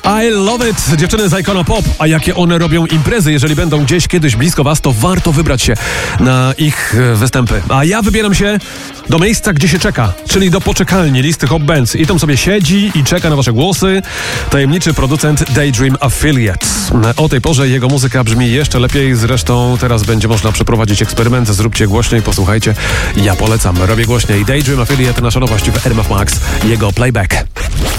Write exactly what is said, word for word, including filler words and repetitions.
I love it! Dziewczyny z Icona Pop. A jakie one robią imprezy? Jeżeli będą gdzieś kiedyś blisko was, to warto wybrać się na ich występy. A ja wybieram się do miejsca, gdzie się czeka, czyli do poczekalni listy Hop Bands. I tam sobie siedzi i czeka na wasze głosy tajemniczy producent Daydream Affiliate. O tej porze jego muzyka brzmi jeszcze lepiej. Zresztą teraz będzie można przeprowadzić eksperyment. Zróbcie głośniej, posłuchajcie. Ja polecam. Robię głośniej. Daydream Affiliate, nasza nowość w R M F Max. Jego playback.